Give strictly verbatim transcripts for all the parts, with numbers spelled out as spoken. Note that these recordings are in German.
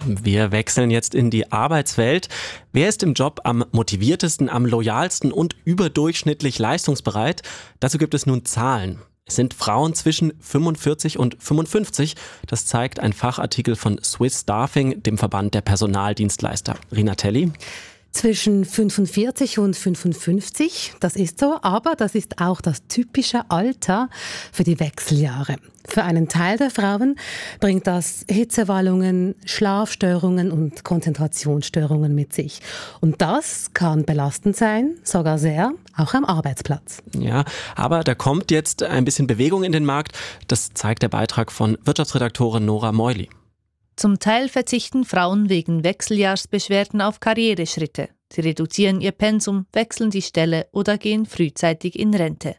Wir wechseln jetzt in die Arbeitswelt. Wer ist im Job am motiviertesten, am loyalsten und überdurchschnittlich leistungsbereit? Dazu gibt es nun Zahlen. Es sind Frauen zwischen fünfundvierzig und fünfundfünfzig. Das zeigt ein Fachartikel von Swiss Staffing, dem Verband der Personaldienstleister. Rina Telli. Zwischen fünfundvierzig und fünfundfünfzig, das ist so, aber das ist auch das typische Alter für die Wechseljahre. Für einen Teil der Frauen bringt das Hitzewallungen, Schlafstörungen und Konzentrationsstörungen mit sich. Und das kann belastend sein, sogar sehr, auch am Arbeitsplatz. Ja, aber da kommt jetzt ein bisschen Bewegung in den Markt. Das zeigt der Beitrag von Wirtschaftsredaktorin Nora Meuli. Zum Teil verzichten Frauen wegen Wechseljahrsbeschwerden auf Karriereschritte. Sie reduzieren ihr Pensum, wechseln die Stelle oder gehen frühzeitig in Rente.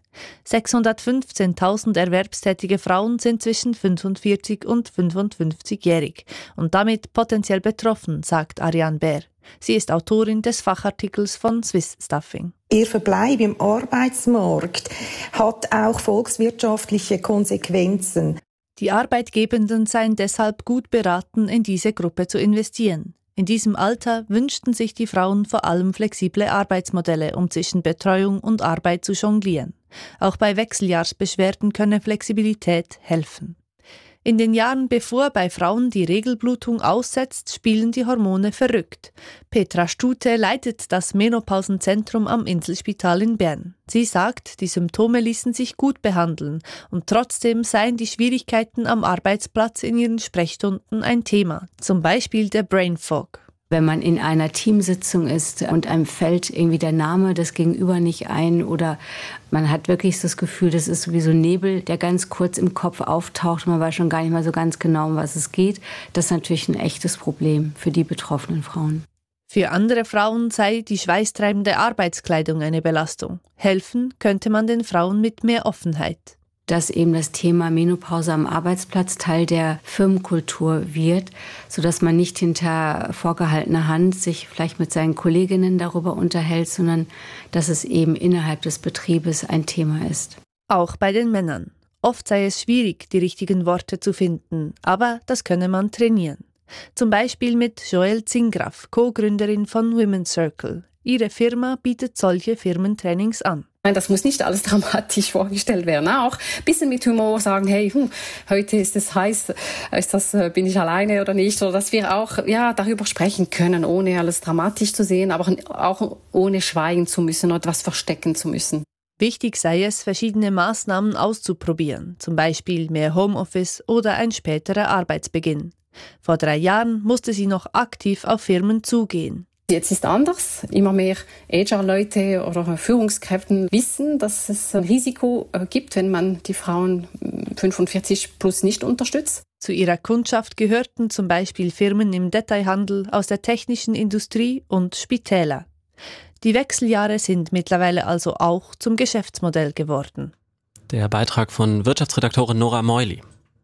sechshundertfünfzehntausend erwerbstätige Frauen sind zwischen fünfundvierzig und fünfundfünfzigjährig und damit potenziell betroffen, sagt Ariane Bär. Sie ist Autorin des Fachartikels von Swiss Staffing. Ihr Verbleib im Arbeitsmarkt hat auch volkswirtschaftliche Konsequenzen. Die Arbeitgebenden seien deshalb gut beraten, in diese Gruppe zu investieren. In diesem Alter wünschten sich die Frauen vor allem flexible Arbeitsmodelle, um zwischen Betreuung und Arbeit zu jonglieren. Auch bei Wechseljahrsbeschwerden könne Flexibilität helfen. In den Jahren, bevor bei Frauen die Regelblutung aussetzt, spielen die Hormone verrückt. Petra Stute leitet das Menopausenzentrum am Inselspital in Bern. Sie sagt, die Symptome ließen sich gut behandeln und trotzdem seien die Schwierigkeiten am Arbeitsplatz in ihren Sprechstunden ein Thema. Zum Beispiel der Brain Fog. Wenn man in einer Teamsitzung ist und einem fällt irgendwie der Name des Gegenüber nicht ein oder man hat wirklich das Gefühl, das ist wie so ein Nebel, der ganz kurz im Kopf auftaucht, man weiß schon gar nicht mal so ganz genau, um was es geht, das ist natürlich ein echtes Problem für die betroffenen Frauen. Für andere Frauen sei die schweißtreibende Arbeitskleidung eine Belastung. Helfen könnte man den Frauen mit mehr Offenheit. Dass eben das Thema Menopause am Arbeitsplatz Teil der Firmenkultur wird, sodass man nicht hinter vorgehaltener Hand sich vielleicht mit seinen Kolleginnen darüber unterhält, sondern dass es eben innerhalb des Betriebes ein Thema ist. Auch bei den Männern. Oft sei es schwierig, die richtigen Worte zu finden, aber das könne man trainieren. Zum Beispiel mit Joelle Zingraf, Co-Gründerin von Women's Circle. Ihre Firma bietet solche Firmentrainings an. Das muss nicht alles dramatisch vorgestellt werden. Auch ein bisschen mit Humor sagen, hey, hm, heute ist es heiß, ist das, bin ich alleine oder nicht? Oder dass wir auch ja, darüber sprechen können, ohne alles dramatisch zu sehen, aber auch ohne schweigen zu müssen oder etwas verstecken zu müssen. Wichtig sei es, verschiedene Maßnahmen auszuprobieren, zum Beispiel mehr Homeoffice oder ein späterer Arbeitsbeginn. Vor drei Jahren musste sie noch aktiv auf Firmen zugehen. Jetzt ist anders. Immer mehr H R-Leute oder Führungskräfte wissen, dass es ein Risiko gibt, wenn man die Frauen fünfundvierzig plus nicht unterstützt. Zu ihrer Kundschaft gehörten zum Beispiel Firmen im Detailhandel, aus der technischen Industrie und Spitäler. Die Wechseljahre sind mittlerweile also auch zum Geschäftsmodell geworden. Der Beitrag von Wirtschaftsredaktorin Nora Meuli.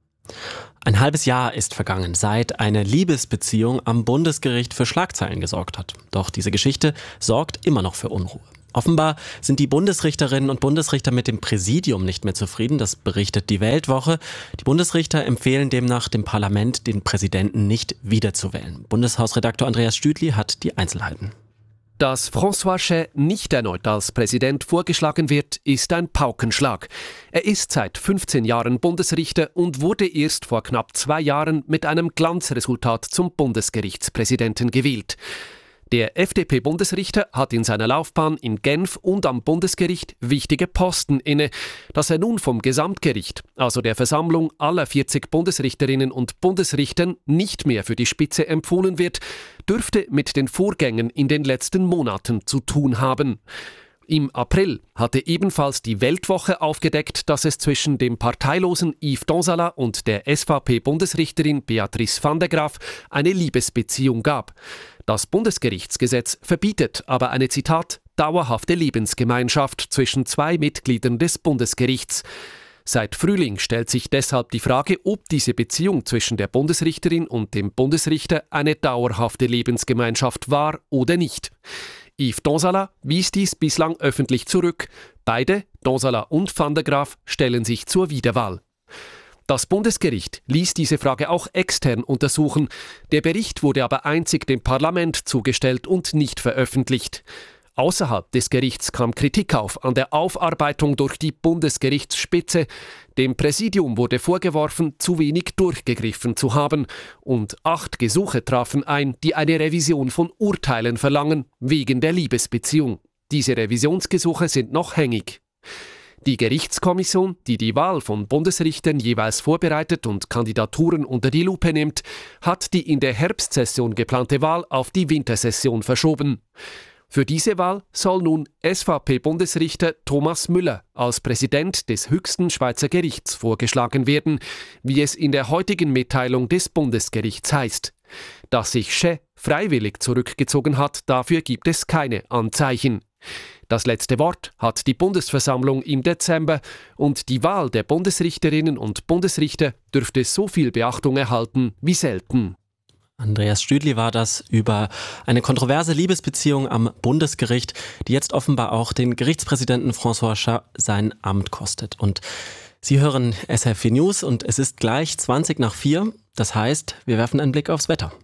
Ein halbes Jahr ist vergangen, seit eine Liebesbeziehung am Bundesgericht für Schlagzeilen gesorgt hat. Doch diese Geschichte sorgt immer noch für Unruhe. Offenbar sind die Bundesrichterinnen und Bundesrichter mit dem Präsidium nicht mehr zufrieden, das berichtet die Weltwoche. Die Bundesrichter empfehlen demnach dem Parlament, den Präsidenten nicht wiederzuwählen. Bundeshausredaktor Andreas Stüdli hat die Einzelheiten. Dass François Chet nicht erneut als Präsident vorgeschlagen wird, ist ein Paukenschlag. Er ist seit fünfzehn Jahren Bundesrichter und wurde erst vor knapp zwei Jahren mit einem Glanzresultat zum Bundesgerichtspräsidenten gewählt. Der F D P-Bundesrichter hat in seiner Laufbahn in Genf und am Bundesgericht wichtige Posten inne. Dass er nun vom Gesamtgericht, also der Versammlung aller vierzig Bundesrichterinnen und Bundesrichtern, nicht mehr für die Spitze empfohlen wird, dürfte mit den Vorgängen in den letzten Monaten zu tun haben. Im April hatte ebenfalls die Weltwoche aufgedeckt, dass es zwischen dem parteilosen Yves Donsala und der S V P-Bundesrichterin Beatrice van der Graaf eine Liebesbeziehung gab. Das Bundesgerichtsgesetz verbietet aber eine, Zitat, dauerhafte Lebensgemeinschaft zwischen zwei Mitgliedern des Bundesgerichts. Seit Frühling stellt sich deshalb die Frage, ob diese Beziehung zwischen der Bundesrichterin und dem Bundesrichter eine dauerhafte Lebensgemeinschaft war oder nicht. Yves Donsala wies dies bislang öffentlich zurück. Beide, Donsala und van der Graaf, stellen sich zur Wiederwahl. Das Bundesgericht ließ diese Frage auch extern untersuchen. Der Bericht wurde aber einzig dem Parlament zugestellt und nicht veröffentlicht. Außerhalb des Gerichts kam Kritik auf an der Aufarbeitung durch die Bundesgerichtsspitze. Dem Präsidium wurde vorgeworfen, zu wenig durchgegriffen zu haben. Und acht Gesuche trafen ein, die eine Revision von Urteilen verlangen, wegen der Liebesbeziehung. Diese Revisionsgesuche sind noch hängig. Die Gerichtskommission, die die Wahl von Bundesrichtern jeweils vorbereitet und Kandidaturen unter die Lupe nimmt, hat die in der Herbstsession geplante Wahl auf die Wintersession verschoben. Für diese Wahl soll nun S V P-Bundesrichter Thomas Müller als Präsident des höchsten Schweizer Gerichts vorgeschlagen werden, wie es in der heutigen Mitteilung des Bundesgerichts heißt. Dass sich Schä freiwillig zurückgezogen hat, dafür gibt es keine Anzeichen. Das letzte Wort hat die Bundesversammlung im Dezember und die Wahl der Bundesrichterinnen und Bundesrichter dürfte so viel Beachtung erhalten wie selten. Andreas Stüdli war das über eine kontroverse Liebesbeziehung am Bundesgericht, die jetzt offenbar auch den Gerichtspräsidenten François Chat sein Amt kostet. Und Sie hören S R F vier News und es ist gleich zwanzig nach vier. Das heißt, wir werfen einen Blick aufs Wetter.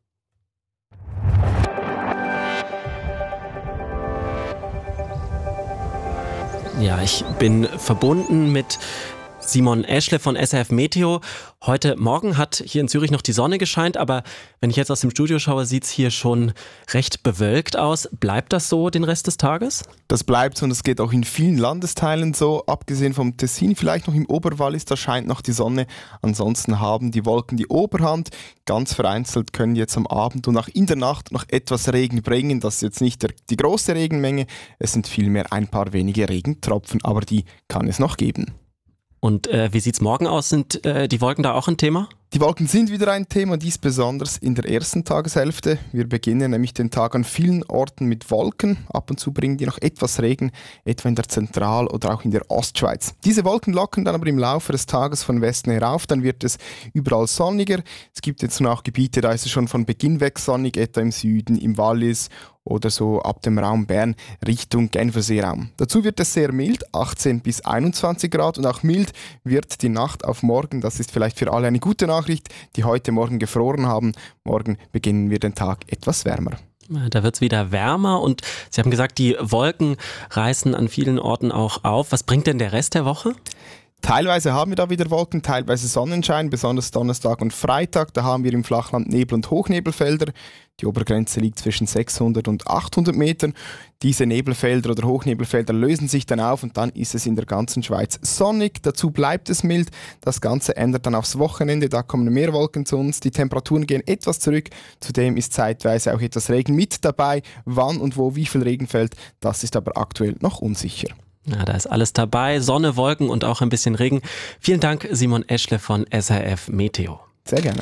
Ja, ich bin verbunden mit Simon Eschle von S R F Meteo. Heute Morgen hat hier in Zürich noch die Sonne gescheint, aber wenn ich jetzt aus dem Studio schaue, sieht es hier schon recht bewölkt aus. Bleibt das so den Rest des Tages? Das bleibt so und es geht auch in vielen Landesteilen so. Abgesehen vom Tessin, vielleicht noch im Oberwallis, da scheint noch die Sonne. Ansonsten haben die Wolken die Oberhand. Ganz vereinzelt können jetzt am Abend und auch in der Nacht noch etwas Regen bringen. Das ist jetzt nicht der, die große Regenmenge, es sind vielmehr ein paar wenige Regentropfen, aber die kann es noch geben. Und äh, wie sieht's morgen aus? Sind äh, die Wolken da auch ein Thema? Die Wolken sind wieder ein Thema, dies besonders in der ersten Tageshälfte. Wir beginnen nämlich den Tag an vielen Orten mit Wolken. Ab und zu bringen die noch etwas Regen, etwa in der Zentral- oder auch in der Ostschweiz. Diese Wolken lockern dann aber im Laufe des Tages von Westen herauf. Dann wird es überall sonniger. Es gibt jetzt noch Gebiete, da ist es schon von Beginn weg sonnig, etwa im Süden, im Wallis oder so ab dem Raum Bern Richtung Genferseeraum. Dazu wird es sehr mild, achtzehn bis einundzwanzig Grad, und auch mild wird die Nacht auf morgen. Das ist vielleicht für alle eine gute Nachricht, die heute Morgen gefroren haben. Morgen beginnen wir den Tag etwas wärmer. Da wird es wieder wärmer und Sie haben gesagt, die Wolken reißen an vielen Orten auch auf. Was bringt denn der Rest der Woche? Teilweise haben wir da wieder Wolken, teilweise Sonnenschein, besonders Donnerstag und Freitag. Da haben wir im Flachland Nebel- und Hochnebelfelder. Die Obergrenze liegt zwischen sechshundert und achthundert Metern. Diese Nebelfelder oder Hochnebelfelder lösen sich dann auf und dann ist es in der ganzen Schweiz sonnig. Dazu bleibt es mild. Das Ganze ändert dann aufs Wochenende. Da kommen mehr Wolken zu uns. Die Temperaturen gehen etwas zurück. Zudem ist zeitweise auch etwas Regen mit dabei. Wann und wo wie viel Regen fällt, das ist aber aktuell noch unsicher. Ja, da ist alles dabei. Sonne, Wolken und auch ein bisschen Regen. Vielen Dank, Simon Eschle von S R F Meteo. Sehr gerne.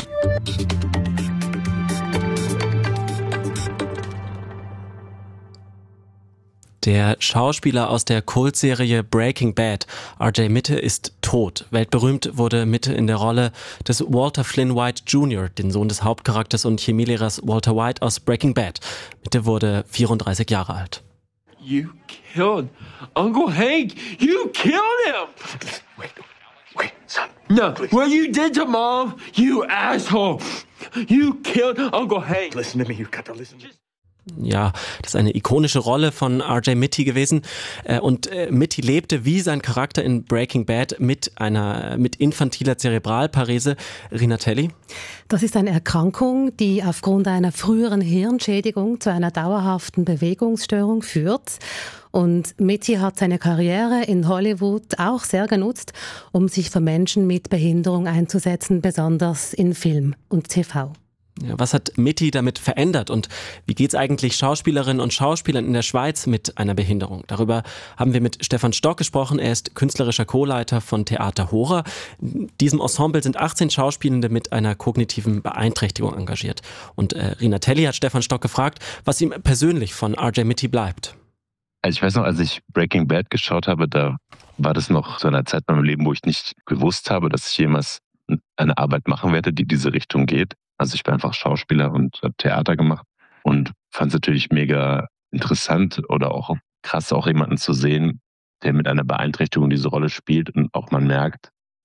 Der Schauspieler aus der Kultserie Breaking Bad, R J Mitte, ist tot. Weltberühmt wurde Mitte in der Rolle des Walter Flynn White Junior, den Sohn des Hauptcharakters und Chemielehrers Walter White aus Breaking Bad. Mitte wurde vierunddreißig Jahre alt. You killed Uncle Hank. You killed him. Wait, wait, son. No, what you did to Mom, you asshole. You killed Uncle Hank. Listen to me. You've got to listen. Ja, das ist eine ikonische Rolle von R J Mitte gewesen. Und Mitte lebte wie sein Charakter in Breaking Bad mit einer mit infantiler Zerebralparese. Rina Telli? Das ist eine Erkrankung, die aufgrund einer früheren Hirnschädigung zu einer dauerhaften Bewegungsstörung führt. Und Mitte hat seine Karriere in Hollywood auch sehr genutzt, um sich für Menschen mit Behinderung einzusetzen, besonders in Film und T V. Ja, was hat Mitte damit verändert und wie geht's eigentlich Schauspielerinnen und Schauspielern in der Schweiz mit einer Behinderung? Darüber haben wir mit Stefan Stock gesprochen. Er ist künstlerischer Co-Leiter von Theater Hora. In diesem Ensemble sind achtzehn Schauspielende mit einer kognitiven Beeinträchtigung engagiert. Und äh, Rina Telli hat Stefan Stock gefragt, was ihm persönlich von R J Mitte bleibt. Also ich weiß noch, als ich Breaking Bad geschaut habe, da war das noch so eine Zeit in meinem Leben, wo ich nicht gewusst habe, dass ich jemals eine Arbeit machen werde, die in diese Richtung geht. Also ich bin einfach Schauspieler und habe Theater gemacht und fand es natürlich mega interessant oder auch krass, auch jemanden zu sehen, der mit einer Beeinträchtigung diese Rolle spielt und auch man merkt,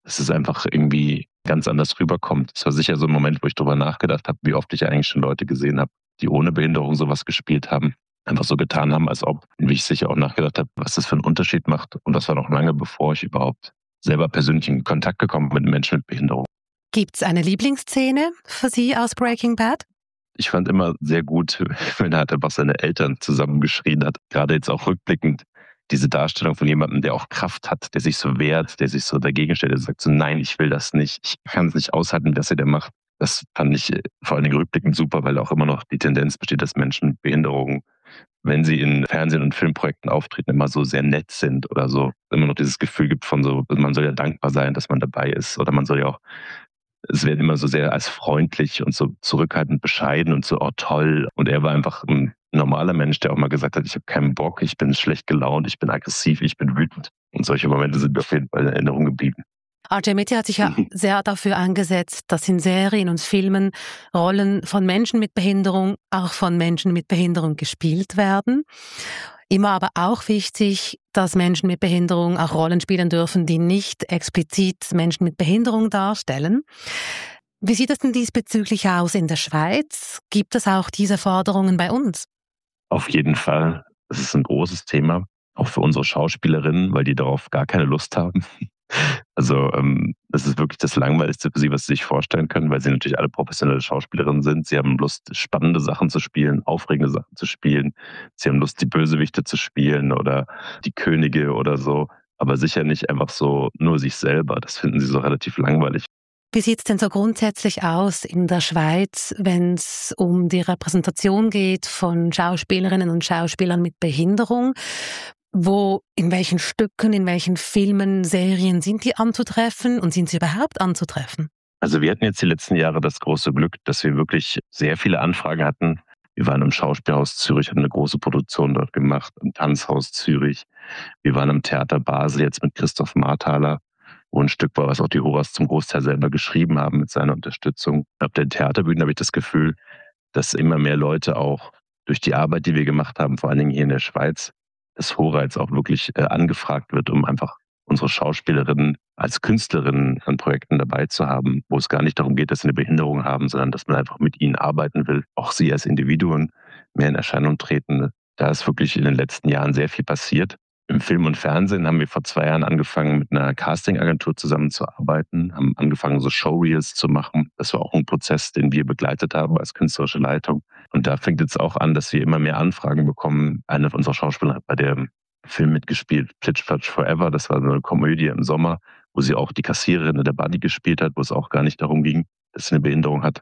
dass es einfach irgendwie ganz anders rüberkommt. Es war sicher so ein Moment, wo ich darüber nachgedacht habe, wie oft ich eigentlich schon Leute gesehen habe, die ohne Behinderung sowas gespielt haben, einfach so getan haben, als ob, wie ich sicher auch nachgedacht habe, was das für einen Unterschied macht. Und das war noch lange, bevor ich überhaupt selber persönlich in Kontakt gekommen bin mit Menschen mit Behinderung. Gibt es eine Lieblingsszene für Sie aus Breaking Bad? Ich fand immer sehr gut, wenn er halt einfach seine Eltern zusammengeschrien hat. Gerade jetzt auch rückblickend, diese Darstellung von jemandem, der auch Kraft hat, der sich so wehrt, der sich so dagegen stellt, der sagt so, nein, ich will das nicht. Ich kann es nicht aushalten, was er da macht. Das fand ich vor allen Dingen rückblickend super, weil auch immer noch die Tendenz besteht, dass Menschen mit Behinderungen, wenn sie in Fernsehen- und Filmprojekten auftreten, immer so sehr nett sind oder so. Immer noch dieses Gefühl gibt von so, man soll ja dankbar sein, dass man dabei ist. Oder man soll ja auch, es werden immer so sehr als freundlich und so zurückhaltend bescheiden und so, oh toll. Und er war einfach ein normaler Mensch, der auch mal gesagt hat, ich habe keinen Bock, ich bin schlecht gelaunt, ich bin aggressiv, ich bin wütend. Und solche Momente sind mir auf jeden Fall in Erinnerung geblieben. Argento hat sich ja sehr dafür eingesetzt, dass in Serien und Filmen Rollen von Menschen mit Behinderung auch von Menschen mit Behinderung gespielt werden. Immer aber auch wichtig, dass Menschen mit Behinderung auch Rollen spielen dürfen, die nicht explizit Menschen mit Behinderung darstellen. Wie sieht es denn diesbezüglich aus in der Schweiz? Gibt es auch diese Forderungen bei uns? Auf jeden Fall. Das ist ein großes Thema, auch für unsere Schauspielerinnen, weil die darauf gar keine Lust haben. Also ähm, das ist wirklich das Langweiligste für sie, was sie sich vorstellen können, weil sie natürlich alle professionelle Schauspielerinnen sind. Sie haben Lust, spannende Sachen zu spielen, aufregende Sachen zu spielen. Sie haben Lust, die Bösewichte zu spielen oder die Könige oder so. Aber sicher nicht einfach so nur sich selber. Das finden sie so relativ langweilig. Wie sieht es denn so grundsätzlich aus in der Schweiz, wenn es um die Repräsentation geht von Schauspielerinnen und Schauspielern mit Behinderung? Wo, in welchen Stücken, in welchen Filmen, Serien sind die anzutreffen und sind sie überhaupt anzutreffen? Also wir hatten jetzt die letzten Jahre das große Glück, dass wir wirklich sehr viele Anfragen hatten. Wir waren im Schauspielhaus Zürich, haben eine große Produktion dort gemacht, im Tanzhaus Zürich. Wir waren im Theater Basel jetzt mit Christoph Marthaler, wo ein Stück war, was auch die Horas zum Großteil selber geschrieben haben mit seiner Unterstützung. Auf den Theaterbühnen habe ich das Gefühl, dass immer mehr Leute auch durch die Arbeit, die wir gemacht haben, vor allen Dingen hier in der Schweiz, dass Hora jetzt auch wirklich äh, angefragt wird, um einfach unsere Schauspielerinnen als Künstlerinnen an Projekten dabei zu haben, wo es gar nicht darum geht, dass sie eine Behinderung haben, sondern dass man einfach mit ihnen arbeiten will, auch sie als Individuen mehr in Erscheinung treten. Da ist wirklich in den letzten Jahren sehr viel passiert. Im Film und Fernsehen haben wir vor zwei Jahren angefangen, mit einer Castingagentur zusammenzuarbeiten, haben angefangen, so Showreels zu machen. Das war auch ein Prozess, den wir begleitet haben als künstlerische Leitung. Und da fängt jetzt auch an, dass wir immer mehr Anfragen bekommen. Eine unserer Schauspieler hat bei dem Film mitgespielt, Plitsch Platsch Forever. Das war so eine Komödie im Sommer, wo sie auch die Kassiererin in der Buddy gespielt hat, wo es auch gar nicht darum ging, dass sie eine Behinderung hat.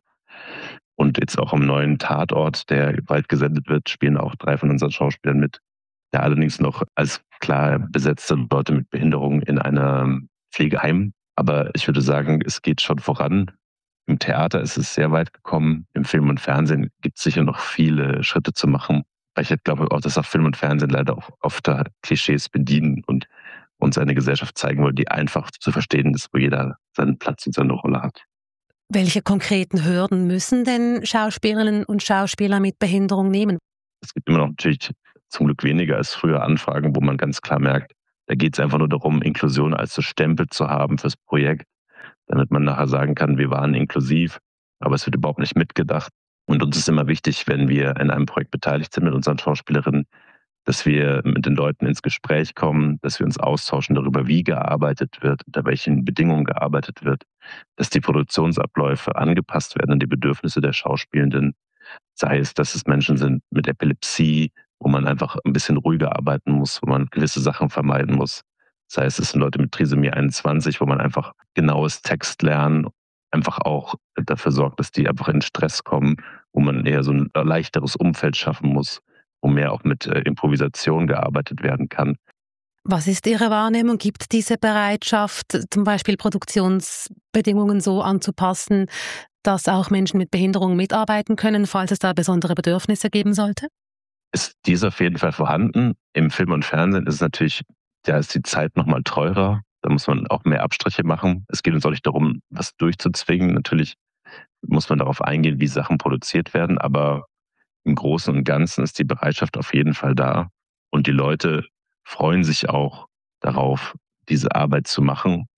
Und jetzt auch am neuen Tatort, der bald gesendet wird, spielen auch drei von unseren Schauspielern mit. Ja, allerdings noch als klar besetzte Leute mit Behinderung in einem Pflegeheim. Aber ich würde sagen, es geht schon voran. Im Theater ist es sehr weit gekommen. Im Film und Fernsehen gibt es sicher noch viele Schritte zu machen. Weil ich glaube auch, dass auch Film und Fernsehen leider auch oft Klischees bedienen und uns eine Gesellschaft zeigen wollen, die einfach zu verstehen ist, wo jeder seinen Platz und seine Rolle hat. Welche konkreten Hürden müssen denn Schauspielerinnen und Schauspieler mit Behinderung nehmen? Es gibt immer noch natürlich zum Glück weniger als früher Anfragen, wo man ganz klar merkt, da geht es einfach nur darum, Inklusion als so Stempel zu haben fürs Projekt, damit man nachher sagen kann, wir waren inklusiv, aber es wird überhaupt nicht mitgedacht. Und uns ist immer wichtig, wenn wir in einem Projekt beteiligt sind mit unseren Schauspielerinnen, dass wir mit den Leuten ins Gespräch kommen, dass wir uns austauschen darüber, wie gearbeitet wird, unter welchen Bedingungen gearbeitet wird, dass die Produktionsabläufe angepasst werden an die Bedürfnisse der Schauspielenden, sei es, dass es Menschen sind mit Epilepsie, wo man einfach ein bisschen ruhiger arbeiten muss, wo man gewisse Sachen vermeiden muss. Sei es, es sind Leute mit Trisomie einundzwanzig, wo man einfach genaues Textlernen einfach auch dafür sorgt, dass die einfach in Stress kommen, wo man eher so ein leichteres Umfeld schaffen muss, wo mehr auch mit äh, Improvisation gearbeitet werden kann. Was ist Ihre Wahrnehmung? Gibt es diese Bereitschaft, zum Beispiel Produktionsbedingungen so anzupassen, dass auch Menschen mit Behinderung mitarbeiten können, falls es da besondere Bedürfnisse geben sollte? Ist dies auf jeden Fall vorhanden. Im Film und Fernsehen ist es natürlich, da ist die Zeit nochmal teurer. Da muss man auch mehr Abstriche machen. Es geht uns auch nicht darum, was durchzuzwingen. Natürlich muss man darauf eingehen, wie Sachen produziert werden. Aber im Großen und Ganzen ist die Bereitschaft auf jeden Fall da. Und die Leute freuen sich auch darauf, diese Arbeit zu machen.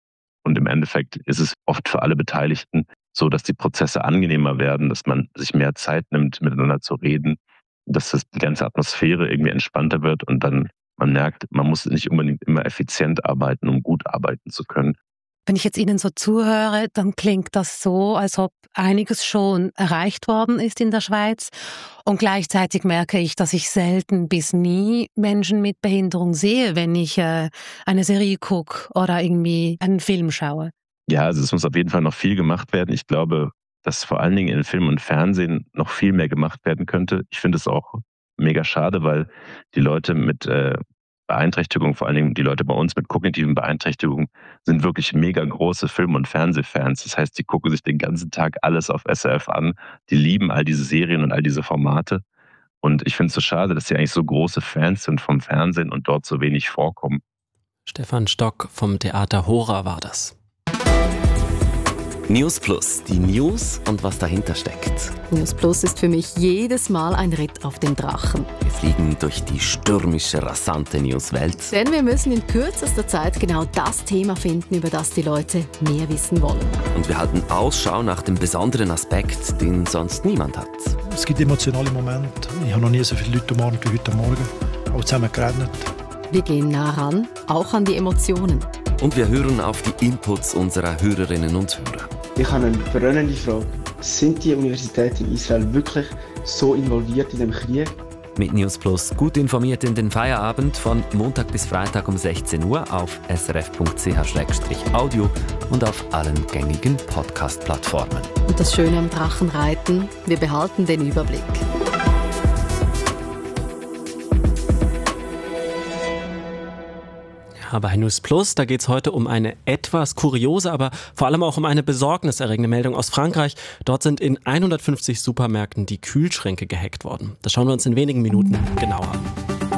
Und im Endeffekt ist es oft für alle Beteiligten so, dass die Prozesse angenehmer werden, dass man sich mehr Zeit nimmt, miteinander zu reden, dass das, die ganze Atmosphäre irgendwie entspannter wird und dann man merkt, man muss nicht unbedingt immer effizient arbeiten, um gut arbeiten zu können. Wenn ich jetzt Ihnen so zuhöre, dann klingt das so, als ob einiges schon erreicht worden ist in der Schweiz. Und gleichzeitig merke ich, dass ich selten bis nie Menschen mit Behinderung sehe, wenn ich äh, eine Serie gucke oder irgendwie einen Film schaue. Ja, also es muss auf jeden Fall noch viel gemacht werden. Ich glaube, dass vor allen Dingen in Film und Fernsehen noch viel mehr gemacht werden könnte. Ich finde es auch mega schade, weil die Leute mit äh, Beeinträchtigung, vor allen Dingen die Leute bei uns mit kognitiven Beeinträchtigungen, sind wirklich mega große Film- und Fernsehfans. Das heißt, die gucken sich den ganzen Tag alles auf S R F an. Die lieben all diese Serien und all diese Formate. Und ich finde es so schade, dass sie eigentlich so große Fans sind vom Fernsehen und dort so wenig vorkommen. Stefan Stock vom Theater Hora war das. News Plus, die News und was dahinter steckt. News Plus ist für mich jedes Mal ein Ritt auf dem Drachen. Wir fliegen durch die stürmische, rasante Newswelt. Denn wir müssen in kürzester Zeit genau das Thema finden, über das die Leute mehr wissen wollen. Und wir halten Ausschau nach dem besonderen Aspekt, den sonst niemand hat. Es gibt emotionale Momente. Ich habe noch nie so viele Leute umarmt wie heute Morgen. Auch zusammen geredet. Wir gehen nah ran, auch an die Emotionen. Und wir hören auf die Inputs unserer Hörerinnen und Hörer. Ich habe eine brennende Frage. Sind die Universitäten in Israel wirklich so involviert in dem Krieg? Mit News Plus gut informiert in den Feierabend von Montag bis Freitag um sechzehn Uhr auf s r f punkt c h slash audio und auf allen gängigen Podcast-Plattformen. Und das Schöne am Drachenreiten, wir behalten den Überblick. Bei News Plus, da geht es heute um eine etwas kuriose, aber vor allem auch um eine besorgniserregende Meldung aus Frankreich. Dort sind in hundertfünfzig Supermärkten die Kühlschränke gehackt worden. Das schauen wir uns in wenigen Minuten genauer an.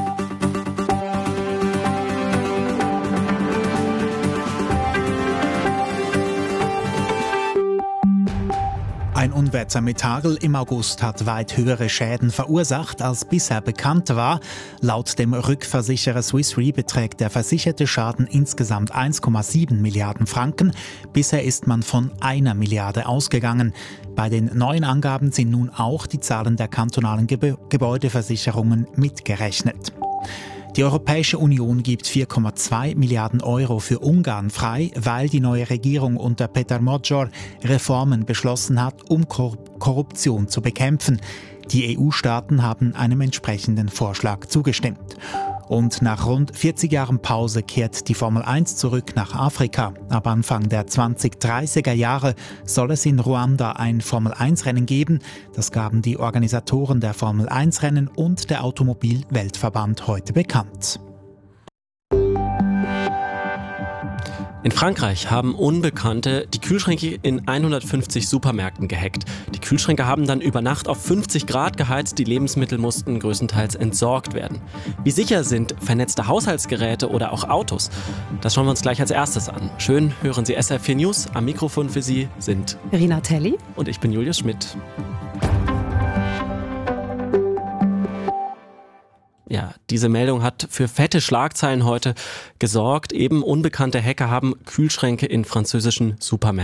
Ein Unwetter mit Hagel im August hat weit höhere Schäden verursacht, als bisher bekannt war. Laut dem Rückversicherer Swiss Re beträgt der versicherte Schaden insgesamt eins Komma sieben Milliarden Franken. Bisher ist man von einer Milliarde ausgegangen. Bei den neuen Angaben sind nun auch die Zahlen der kantonalen Gebä- Gebäudeversicherungen mitgerechnet. Die Europäische Union gibt vier Komma zwei Milliarden Euro für Ungarn frei, weil die neue Regierung unter Peter Magyar Reformen beschlossen hat, um Kor- Korruption zu bekämpfen. Die E U-Staaten haben einem entsprechenden Vorschlag zugestimmt. Und nach rund vierzig Jahren Pause kehrt die Formel eins zurück nach Afrika. Ab Anfang der zwanzig-dreißiger Jahre soll es in Ruanda ein Formel eins Rennen geben. Das gaben die Organisatoren der Formel eins Rennen und der Automobil-Weltverband heute bekannt. In Frankreich haben Unbekannte die Kühlschränke in hundertfünfzig Supermärkten gehackt. Die Kühlschränke haben dann über Nacht auf fünfzig Grad geheizt, die Lebensmittel mussten größtenteils entsorgt werden. Wie sicher sind vernetzte Haushaltsgeräte oder auch Autos? Das schauen wir uns gleich als erstes an. Schön hören Sie S R vier News. Am Mikrofon für Sie sind Rina Telli und ich bin Julius Schmidt. Ja, diese Meldung hat für fette Schlagzeilen heute gesorgt. Eben unbekannte Hacker haben Kühlschränke in französischen Supermärkten